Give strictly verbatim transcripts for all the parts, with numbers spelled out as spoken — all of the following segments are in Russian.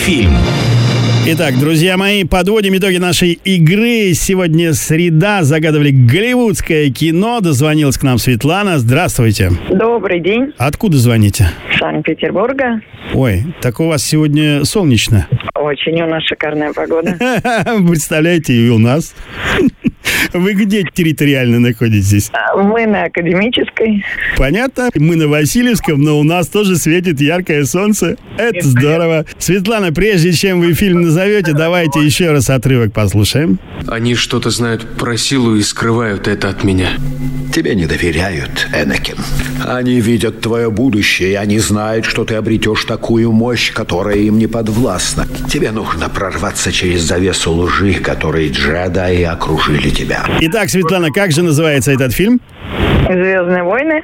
фильм. Итак, друзья мои, подводим итоги нашей игры. Сегодня среда, загадывали голливудское кино. Дозвонилась к нам Светлана. Здравствуйте. Добрый день. Откуда звоните? Санкт-Петербурга. Ой, так у вас сегодня солнечно. Очень у нас шикарная погода. Представляете, и у нас. Вы где территориально находитесь? Мы на Академической. Понятно. Мы на Васильевском, но у нас тоже светит яркое солнце. Это здорово. Светлана, прежде чем вы фильм назовете, давайте еще раз отрывок послушаем. Они что-то знают про силу и скрывают это от меня. Тебе не доверяют, Энакин. Они видят твое будущее, и они знают, что ты обретешь такую мощь, которая им не подвластна. Тебе нужно прорваться через завесу лжи, которой джедаи окружили тебя. Итак, Светлана, как же называется этот фильм? «Звездные войны».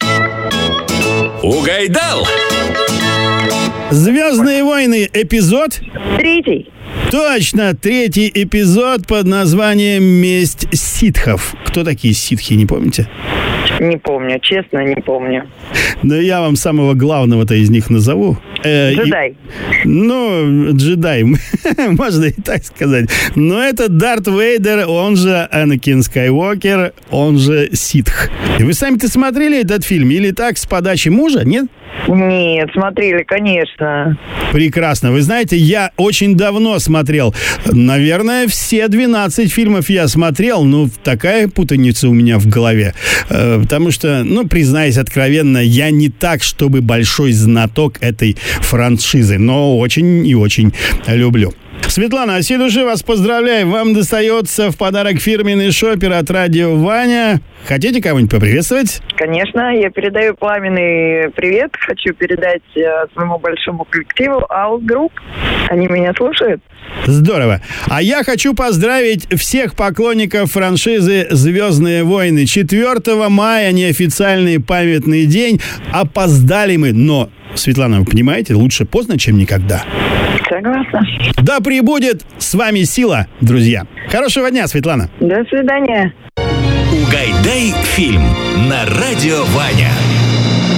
Угайдал! «Звездные войны», эпизод? Третий. Точно, третий эпизод под названием «Месть ситхов». Кто такие ситхи, не помните? Не помню, честно, не помню. Но я вам самого главного-то из них назову. Э, Джедай. И, ну, джедай, можно и так сказать. Но это Дарт Вейдер, он же Энакин Скайуокер, он же ситх. И вы сами-то смотрели этот фильм? Или так, с подачи мужа, нет? Нет, смотрели, конечно. Прекрасно. Вы знаете, я очень давно смотрел. Наверное, все двенадцать фильмов я смотрел. Ну, такая путаница у меня в голове. Э, потому что, ну, признаюсь откровенно, я не так, чтобы большой знаток этой франшизы. Но очень и очень люблю. Светлана, от всей души вас поздравляю. Вам достается в подарок фирменный шопер от радио Ваня. Хотите кого-нибудь поприветствовать? Конечно, я передаю пламенный привет. Хочу передать э, своему большому коллективу Аус Групп. Они меня слушают. Здорово. А я хочу поздравить всех поклонников франшизы «Звездные войны». четвёртого мая неофициальный памятный день. Опоздали мы, но, Светлана, вы понимаете, лучше поздно, чем никогда. Согласна. Да пребудет с вами сила, друзья. Хорошего дня, Светлана. До свидания. Угайдай фильм на радио Ваня.